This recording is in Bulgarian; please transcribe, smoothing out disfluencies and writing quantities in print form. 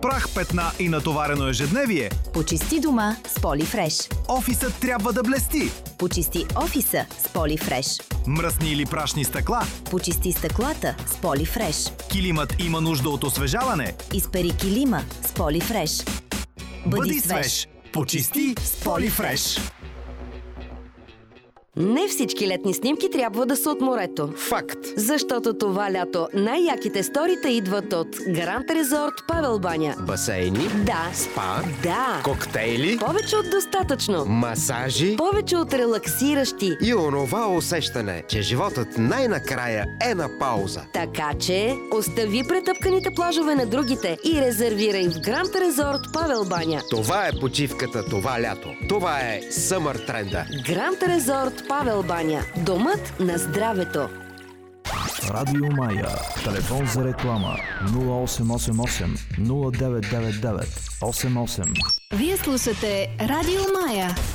Прах, петна и натоварено ежедневие? Почисти дома с Полифреш. Офисът трябва да блести? Почисти офиса с Полифреш. Мръсни или прашни стъкла? Почисти стъклата с Полифреш. Килимът има нужда от освежаване? Изпери килима с Полифреш. Бъди свеж! Почисти с Полифреш! Не всички летни снимки трябва да са от морето. Факт! Защото това лято най-яките сторита идват от Гранд Резорт Павел баня. Басейни, Да. спа, Да. коктейли, Повече от достатъчно. масажи Повече от релаксиращи. и онова усещане, че животът най-накрая е на пауза. Така че остави претъпканите плажове на другите и резервирай в Гранд Резорт Павел баня. Това е почивката това лято. Това е Съмър тренда. Гранд Резорт Павел баня. Домът на здравето. Радио Мая. Телефон за реклама 0888 0999 88. Вие слушате Радио Мая.